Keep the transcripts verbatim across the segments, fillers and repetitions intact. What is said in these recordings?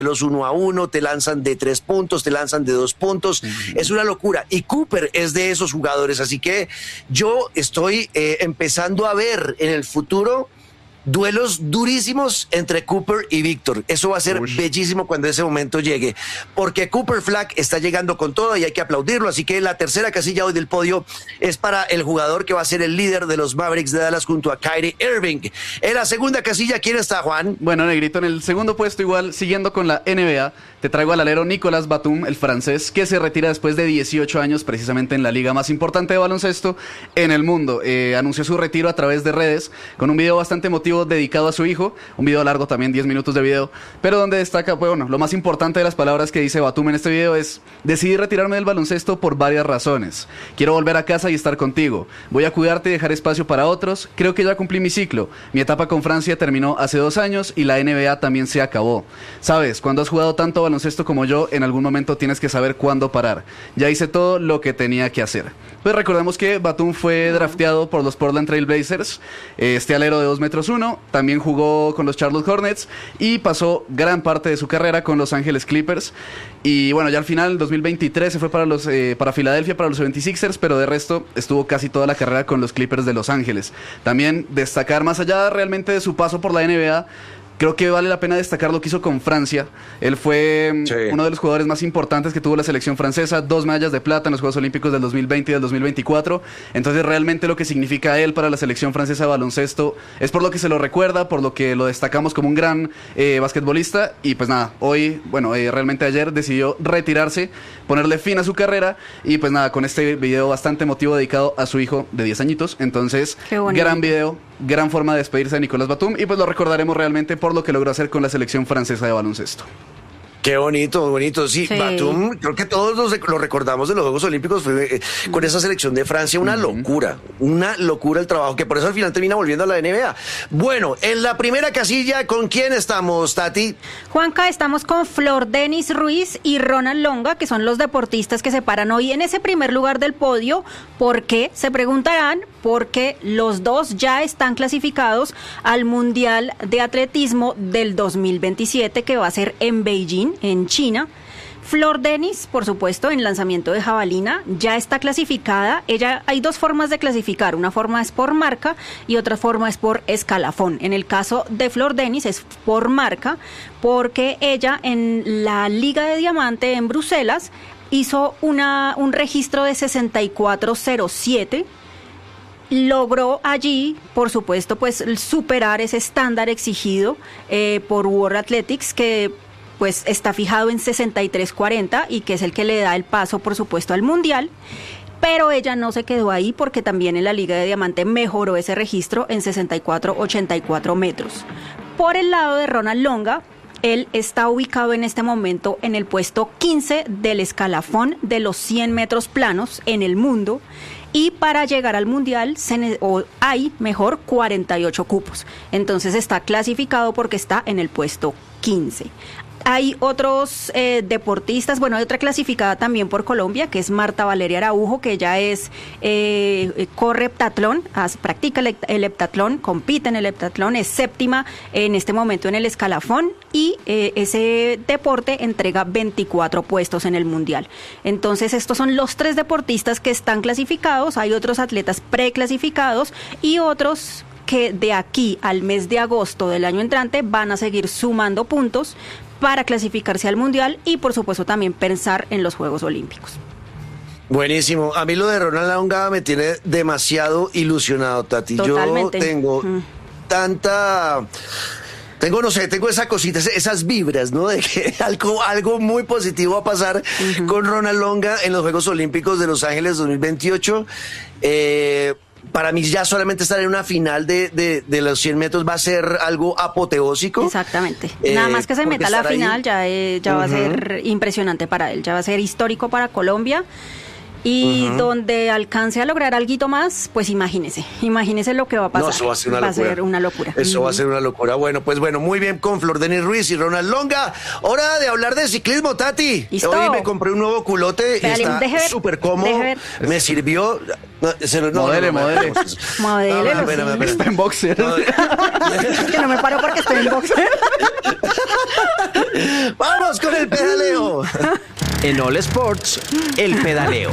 los uno a uno, te lanzan de tres puntos, te lanzan de dos puntos, uh-huh. Es una locura. Y Cooper es de esos jugadores, así que yo estoy eh, empezando a ver en el futuro duelos durísimos entre Cooper y Víctor. Eso va a ser Uy. bellísimo cuando ese momento llegue, porque Cooper Flag está llegando con todo y hay que aplaudirlo. Así que la tercera casilla hoy del podio es para el jugador que va a ser el líder de los Mavericks de Dallas junto a Kyrie Irving. En la segunda casilla, ¿quién está, Juan? Bueno, Negrito, en el segundo puesto, igual, siguiendo con la N B A, te traigo al alero Nicolas Batum, el francés, que se retira después de dieciocho años, precisamente en la liga más importante de baloncesto en el mundo. Eh, anunció su retiro a través de redes, con un video bastante emotivo dedicado a su hijo, un video largo también, diez minutos de video, pero donde destaca, pues, bueno, lo más importante de las palabras que dice Batum en este video es: decidí retirarme del baloncesto por varias razones. Quiero volver a casa y estar contigo. Voy a cuidarte y dejar espacio para otros. Creo que ya cumplí mi ciclo. Mi etapa con Francia terminó hace dos años y la N B A también se acabó. Sabes, cuando has jugado tanto baloncesto como yo, en algún momento tienes que saber cuándo parar. Ya hice todo lo que tenía que hacer. Pues recordemos que Batum fue drafteado por los Portland Trail Blazers, este alero de dos metros uno, también jugó con los Charlotte Hornets y pasó gran parte de su carrera con Los Ángeles Clippers. Y bueno, ya al final, en dos mil veintitrés, se fue para, los, eh, para Filadelfia, para los setenta y seis ers, pero de resto estuvo casi toda la carrera con los Clippers de Los Ángeles. También destacar, más allá realmente de su paso por la N B A, creo que vale la pena destacar lo que hizo con Francia. Él fue sí. uno de los jugadores más importantes que tuvo la selección francesa, dos medallas de plata en los Juegos Olímpicos del dos mil veinte y del dos mil veinticuatro. Entonces realmente lo que significa él para la selección francesa de baloncesto es por lo que se lo recuerda, por lo que lo destacamos como un gran eh, basquetbolista. Y pues nada, hoy, bueno, eh, realmente ayer decidió retirarse, ponerle fin a su carrera. Y pues nada, con este video bastante emotivo dedicado a su hijo de diez añitos. Entonces, gran video, gran forma de despedirse de Nicolas Batum. Y pues lo recordaremos realmente por lo que logró hacer con la selección francesa de baloncesto. Qué bonito, bonito. Sí, sí. Batum, creo que todos los, lo recordamos de los Juegos Olímpicos, fue eh, con esa selección de Francia, una uh-huh. locura, una locura el trabajo, que por eso al final termina volviendo a la N B A. Bueno, en la primera casilla, ¿con quién estamos, Tati? Juanca, estamos con Flor Denis Ruiz y Ronald Longa, que son los deportistas que se paran hoy en ese primer lugar del podio. ¿Por qué? Se preguntarán, porque los dos ya están clasificados al Mundial de Atletismo del dos mil veintisiete, que va a ser en Beijing, en China. Flor Denis, por supuesto, en lanzamiento de jabalina, ya está clasificada. Ella, hay dos formas de clasificar, una forma es por marca y otra forma es por escalafón. En el caso de Flor Denis es por marca, porque ella en la Liga de Diamante en Bruselas hizo una, un registro de sesenta y cuatro cero siete. Logró allí, por supuesto, pues superar ese estándar exigido eh, por World Athletics, que pues está fijado en sesenta y tres cuarenta y que es el que le da el paso, por supuesto, al Mundial. Pero ella no se quedó ahí, porque también en la Liga de Diamante mejoró ese registro en sesenta y cuatro ochenta y cuatro metros. Por el lado de Ronald Longa, él está ubicado en este momento en el puesto quince del escalafón de los cien metros planos en el mundo. Y para llegar al Mundial se, o hay, mejor, cuarenta y ocho cupos. Entonces está clasificado porque está en el puesto quince. Hay otros eh, deportistas, bueno, hay otra clasificada también por Colombia, que es Marta Valeria Araujo, que ella es, eh, corre heptatlón, as, practica el, el heptatlón, compite en el heptatlón, es séptima en este momento en el escalafón, y eh, ese deporte entrega veinticuatro puestos en el Mundial. Entonces estos son los tres deportistas que están clasificados. Hay otros atletas preclasificados y otros que de aquí al mes de agosto del año entrante van a seguir sumando puntos para clasificarse al Mundial y, por supuesto, también pensar en los Juegos Olímpicos. Buenísimo. A mí lo de Ronald Longa me tiene demasiado ilusionado, Tati. Totalmente. Yo tengo mm. tanta... Tengo, no sé, tengo esa cosita, esas vibras, ¿no? De que algo, algo muy positivo va a pasar uh-huh. con Ronald Longa en los Juegos Olímpicos de Los Ángeles dos mil veintiocho. Eh... Para mí ya solamente estar en una final de, de, de los cien metros va a ser algo apoteósico. Exactamente. Eh, Nada más que se meta a la final ahí, ya, eh, ya uh-huh. va a ser impresionante para él, ya va a ser histórico para Colombia. y Ujú. donde alcance a lograr algo más, pues imagínese, imagínese lo que va a pasar. No, eso va a ser una va locura. a ser una locura. Eso Ujú. va a ser una locura. Bueno, pues bueno, muy bien con Flor Denis Ruiz y Ronald Longa. Hora de hablar de ciclismo, Tati. Listo. Hoy me compré un nuevo culote y Dale, está deje ver, súper cómodo. deje ver. Me sirvió. No, se lo- no, Modele, no, no, modele. no, no, no, Modélelo, no, espera, sí. espera, Está en boxer. no, Es que no me paro porque estoy en boxer. Vamos con el pedaleo. En All Sports, el pedaleo.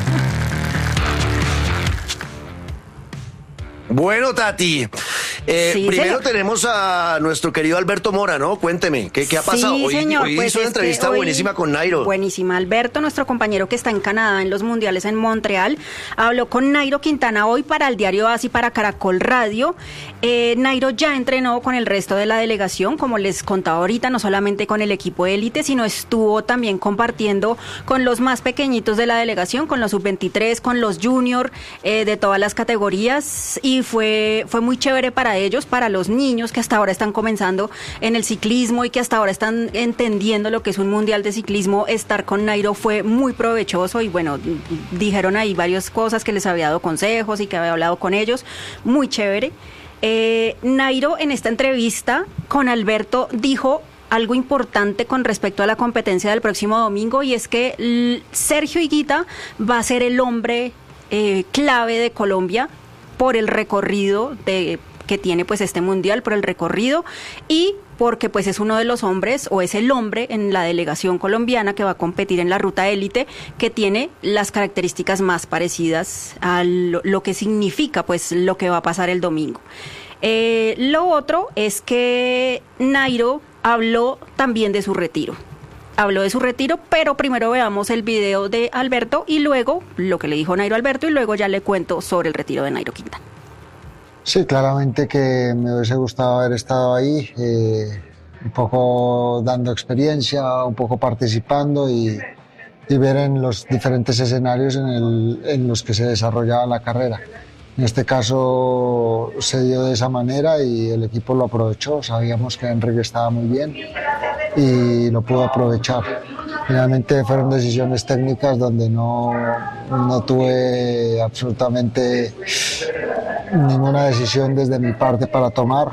Bueno, Tati, eh, Sí, primero señor. tenemos a nuestro querido Alberto Mora, ¿no? Cuénteme, ¿qué, qué ha pasado? Sí, hoy señor, hoy pues hizo una es que entrevista hoy- buenísima con Nairo. Buenísima. Alberto, nuestro compañero que está en Canadá en los mundiales en Montreal, habló con Nairo Quintana hoy para el diario AS y para Caracol Radio. Eh, Nairo ya entrenó con el resto de la delegación, como les contaba ahorita, no solamente con el equipo élite, sino estuvo también compartiendo con los más pequeñitos de la delegación, con los sub veintitrés, con los junior, eh, de todas las categorías, y fue, fue muy chévere para ellos, para los niños que hasta ahora están comenzando en el ciclismo y que hasta ahora están entendiendo lo que es un mundial de ciclismo. Estar con Nairo fue muy provechoso y bueno, dijeron ahí varias cosas, que les había dado consejos y que había hablado con ellos, muy chévere. Eh, Nairo en esta entrevista con Alberto dijo algo importante con respecto a la competencia del próximo domingo, y es que l- Sergio Higuita va a ser el hombre eh, clave de Colombia por el recorrido de que tiene pues este mundial, por el recorrido, y porque pues es uno de los hombres, o es el hombre en la delegación colombiana que va a competir en la ruta élite, que tiene las características más parecidas a lo, lo que significa pues lo que va a pasar el domingo. Eh, lo otro es que Nairo habló también de su retiro. Habló de su retiro, pero primero veamos el video de Alberto y luego lo que le dijo Nairo a Alberto, y luego ya le cuento sobre el retiro de Nairo Quintana. Sí, claramente que me hubiese gustado haber estado ahí, eh, un poco dando experiencia, un poco participando y, y ver en los diferentes escenarios en, el, en los que se desarrollaba la carrera. En este caso se dio de esa manera y el equipo lo aprovechó. Sabíamos que Enrique estaba muy bien y lo pudo aprovechar. Finalmente fueron decisiones técnicas donde no, no tuve absolutamente ninguna decisión desde mi parte para tomar,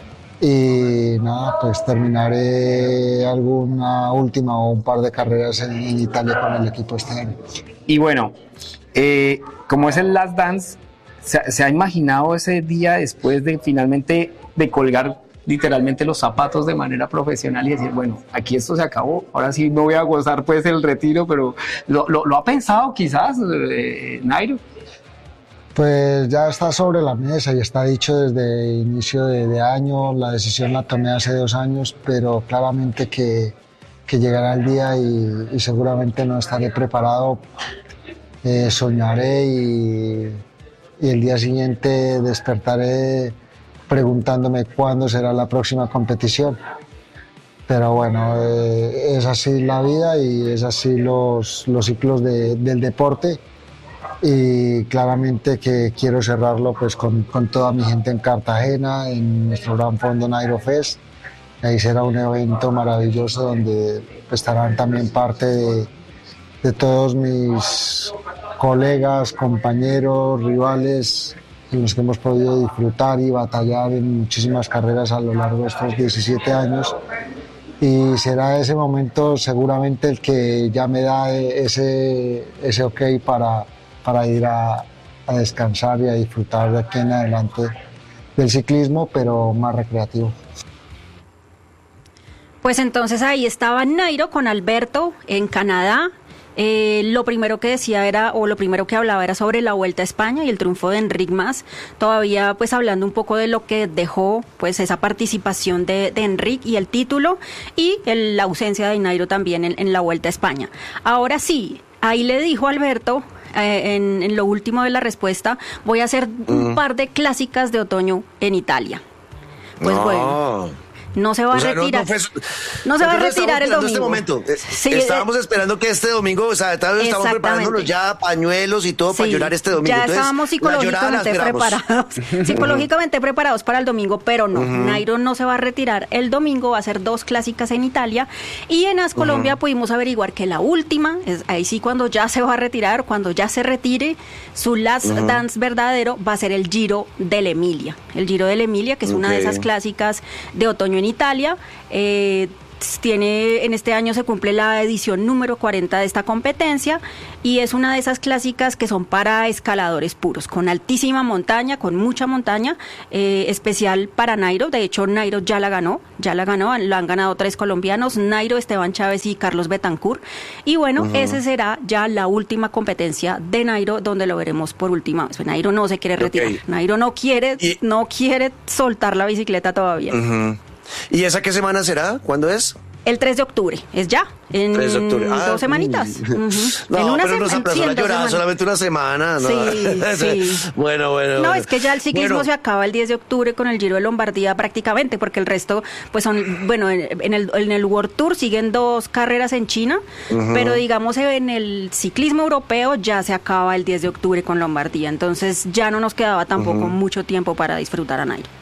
y nada, pues terminaré alguna última o un par de carreras en, en Italia con el equipo este año. Y bueno, eh, como es el Last Dance, ¿se, se ha imaginado ese día después de finalmente de colgar literalmente los zapatos de manera profesional y decir, bueno, aquí esto se acabó, ahora sí me voy a gozar pues el retiro? Pero ¿lo, lo, lo ha pensado quizás, eh, Nairo? Pues ya está sobre la mesa y está dicho desde inicio de, de año. La decisión la tomé hace dos años, pero claramente que, que llegará el día y, y seguramente no estaré preparado. Eh, soñaré y, y el día siguiente despertaré preguntándome cuándo será la próxima competición. Pero bueno, eh, es así la vida y es así los, los ciclos de, del deporte. Y claramente que quiero cerrarlo pues con, con toda mi gente en Cartagena, en nuestro gran fondo Nairo Fest. Ahí será un evento maravilloso donde estarán también parte de, de todos mis colegas, compañeros, rivales, en los que hemos podido disfrutar y batallar en muchísimas carreras a lo largo de estos diecisiete años. Y será ese momento seguramente el que ya me da ese, ese ok para para ir a, a descansar y a disfrutar de aquí en adelante del ciclismo, pero más recreativo. Pues entonces ahí estaba Nairo con Alberto en Canadá. Eh, lo primero que decía era, o lo primero que hablaba era sobre la Vuelta a España y el triunfo de Enric Mas, todavía pues hablando un poco de lo que dejó pues esa participación de, de Enric y el título, y el, la ausencia de Nairo también en, en la Vuelta a España. Ahora sí, ahí le dijo Alberto, Eh, en, en lo último de la respuesta, voy a hacer un Mm. par de clásicas de otoño en Italia. Pues No. bueno, No se va O sea, a retirar. No, no, fue, no se va a nosotros retirar el estamos domingo. esperando este momento. Sí, estábamos eh, esperando que este domingo, o sea, tal vez estamos preparándonos ya pañuelos y todo sí, para llorar este domingo. Ya Entonces, estábamos psicológicamente preparados. psicológicamente preparados para el domingo, pero no. Uh-huh. Nairo no se va a retirar el domingo, va a hacer dos clásicas en Italia. Y en As Colombia uh-huh. pudimos averiguar que la última, es ahí sí cuando ya se va a retirar, cuando ya se retire, su last uh-huh. dance verdadero va a ser el Giro del Emilia. El Giro del Emilia, que es okay. una de esas clásicas de otoño en Italia. Eh, tiene, en este año se cumple la edición número cuarenta de esta competencia y es una de esas clásicas que son para escaladores puros, con altísima montaña, con mucha montaña, eh, especial para Nairo. De hecho, Nairo ya la ganó, ya la ganó, lo han ganado tres colombianos, Nairo, Esteban Chávez y Carlos Betancourt. Y bueno, uh-huh. ese será ya la última competencia de Nairo, donde lo veremos por última vez. Nairo no se quiere retirar, okay. Nairo no quiere, y... no quiere soltar la bicicleta todavía. Uh-huh. ¿Y esa qué semana será? ¿Cuándo es? El tres de octubre, es ya, en tres de octubre. Ah, dos semanitas. Uh-huh. No, en una pero nos aplazó la llorada, solamente una semana, ¿no? Sí, sí. bueno, bueno. No, bueno. es que ya el ciclismo bueno. se acaba el diez de octubre con el Giro de Lombardía prácticamente, porque el resto, pues son, bueno, en, en, el, en el World Tour siguen dos carreras en China, uh-huh. pero digamos en el ciclismo europeo ya se acaba el diez de octubre con Lombardía, entonces ya no nos quedaba tampoco uh-huh. mucho tiempo para disfrutar a Nairo.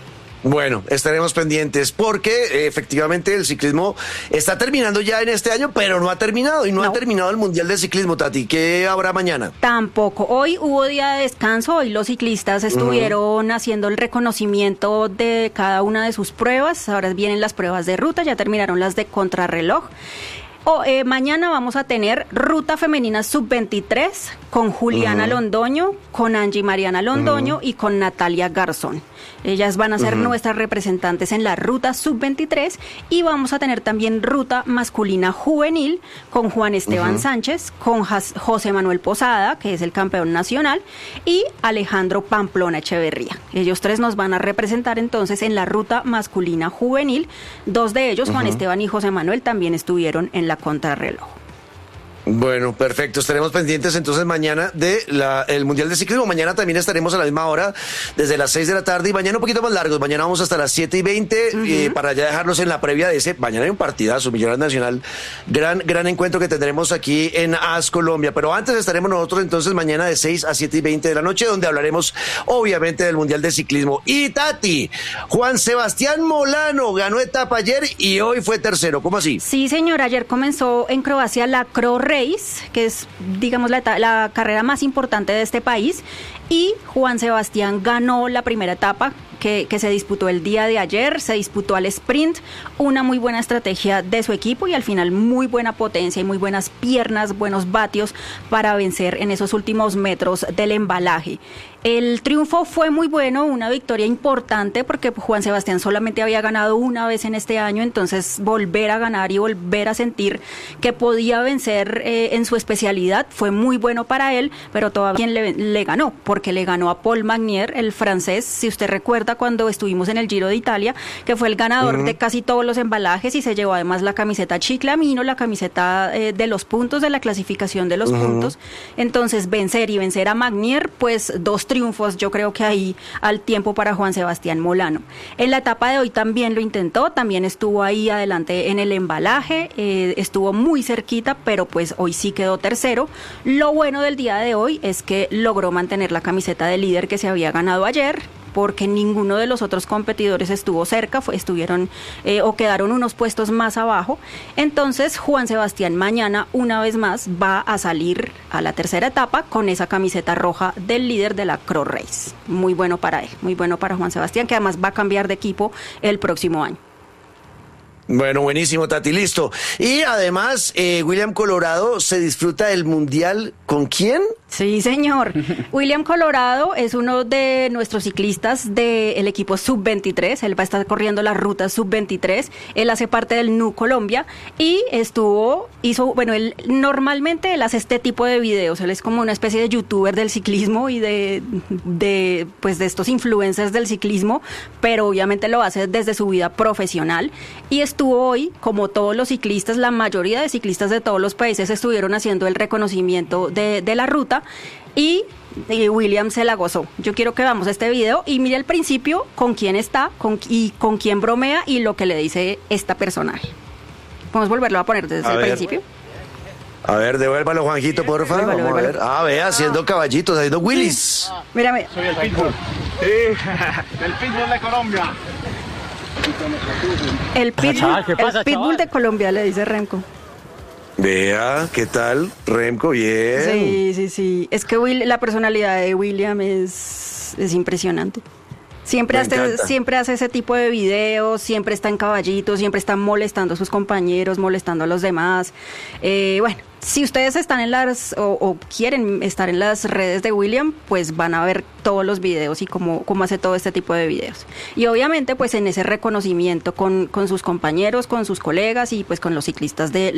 Bueno, estaremos pendientes porque eh, efectivamente el ciclismo está terminando ya en este año, pero no ha terminado y no, no ha terminado el Mundial de Ciclismo, Tati. ¿Qué habrá mañana? Tampoco. Hoy hubo día de descanso, hoy los ciclistas estuvieron uh-huh. haciendo el reconocimiento de cada una de sus pruebas. Ahora vienen las pruebas de ruta, ya terminaron las de contrarreloj. Oh, eh, mañana vamos a tener ruta femenina sub veintitrés con Juliana uh-huh. Londoño, con Angie Mariana Londoño uh-huh. y con Natalia Garzón. Ellas van a ser uh-huh. nuestras representantes en la ruta sub veintitrés y vamos a tener también ruta masculina juvenil con Juan Esteban uh-huh. Sánchez, con Jas- José Manuel Posada, que es el campeón nacional, y Alejandro Pamplona Echeverría. Ellos tres nos van a representar entonces en la ruta masculina juvenil. Dos de ellos, uh-huh. Juan Esteban y José Manuel, también estuvieron en la contrarreloj. Bueno, perfecto. Estaremos pendientes entonces mañana de la, el Mundial de Ciclismo. Mañana también estaremos a la misma hora, desde las seis de la tarde y mañana un poquito más largos. Mañana vamos hasta las siete y veinte uh-huh. eh, para ya dejarnos en la previa de ese. Mañana hay un partidazo, Millonarios Nacional. Gran, gran encuentro que tendremos aquí en As Colombia. Pero antes estaremos nosotros entonces mañana de seis a siete y veinte de la noche, donde hablaremos obviamente del Mundial de Ciclismo. Y Tati, Juan Sebastián Molano ganó etapa ayer y hoy fue tercero. ¿Cómo así? Sí, señor. Ayer comenzó en Croacia la Cro Race, que es, digamos, la, la carrera más importante de este país, y Juan Sebastián ganó la primera etapa que, que se disputó el día de ayer, se disputó al sprint, una muy buena estrategia de su equipo y al final muy buena potencia y muy buenas piernas, buenos vatios para vencer en esos últimos metros del embalaje. El triunfo fue muy bueno, una victoria importante porque Juan Sebastián solamente había ganado una vez en este año, entonces volver a ganar y volver a sentir que podía vencer eh, en su especialidad fue muy bueno para él, pero todavía quien le, le ganó, porque le ganó a Paul Magnier, el francés, si usted recuerda cuando estuvimos en el Giro de Italia, que fue el ganador uh-huh. de casi todos los embalajes y se llevó además la camiseta Chiclamino, la camiseta eh, de los puntos, de la clasificación de los uh-huh. puntos. Entonces vencer y vencer a Magnier, pues dos triunfos, yo creo que ahí al tiempo para Juan Sebastián Molano. En la etapa de hoy también lo intentó, también estuvo ahí adelante en el embalaje, eh, estuvo muy cerquita, pero pues hoy sí quedó tercero. Lo bueno del día de hoy es que logró mantener la camiseta de líder que se había ganado ayer, porque ninguno de los otros competidores estuvo cerca, fue, estuvieron eh, o quedaron unos puestos más abajo. Entonces Juan Sebastián mañana una vez más va a salir a la tercera etapa con esa camiseta roja del líder de la Cro Race. Muy bueno para él, muy bueno para Juan Sebastián, que además va a cambiar de equipo el próximo año. Bueno, buenísimo, Tati, listo. Y además, eh, William Colorado se disfruta del Mundial, ¿con quién? Sí, señor. William Colorado es uno de nuestros ciclistas del equipo sub veintitrés. Él va a estar corriendo la ruta sub veintitrés. Él hace parte del N U Colombia y estuvo, hizo, bueno, él normalmente él hace este tipo de videos. Él es como una especie de youtuber del ciclismo y de, de, pues de estos influencers del ciclismo, pero obviamente lo hace desde su vida profesional. Y estuvo hoy, como todos los ciclistas, la mayoría de ciclistas de todos los países estuvieron haciendo el reconocimiento de, de la ruta. vuelta y, y William se la gozó. Yo quiero que veamos este video y mire al principio con quién está con, y con quién bromea y lo que le dice esta personaje. ¿Podemos volverlo a poner desde A el ver. principio? A ver, devuélvalo, Juanjito, porfa. Devuélvalo, Vamos a ver. devuélvalo. Ah, ve, haciendo caballitos, haciendo Willis. Mírame. Soy el pitbull. Sí, el pitbull de Colombia. El pitbull, chaval, ¿qué pasa, el pitbull chaval? de Colombia, le dice Remco. Vea, ¿qué tal? Remco, bien. Sí, sí, sí. Es que Will, la personalidad de William es, es impresionante. Siempre Me hace, encanta. siempre hace ese tipo de videos, siempre está en caballito, siempre está molestando a sus compañeros, molestando a los demás. Eh, bueno, si ustedes están en las o, o quieren estar en las redes de William, pues van a ver todos los videos y cómo, cómo hace todo este tipo de videos. Y obviamente pues en ese reconocimiento con, con sus compañeros, con sus colegas y pues con los ciclistas de